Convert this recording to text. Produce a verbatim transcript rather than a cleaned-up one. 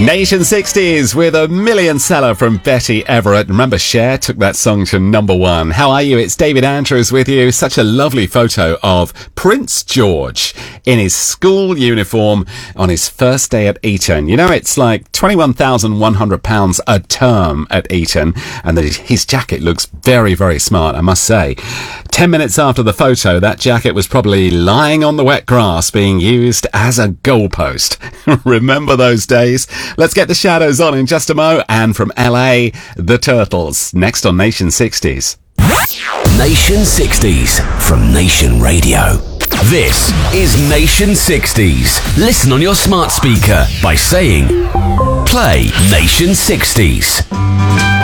Nation sixties with a million seller from Betty Everett. Remember, Cher took that song to number one. How are you? It's David Andrews with you. Such a lovely photo of Prince George in his school uniform on his first day at Eton. You know, it's like twenty-one thousand one hundred pounds a term at Eton, and the, his jacket looks very, very smart, I must say. Ten minutes after the photo, that jacket was probably lying on the wet grass being used as a goalpost. Remember those days? Let's get the shadows on in just a mo. And from L A, the Turtles. Next on Nation sixties. Nation sixties from Nation Radio. This is Nation sixties. Listen on your smart speaker by saying, play Nation sixties.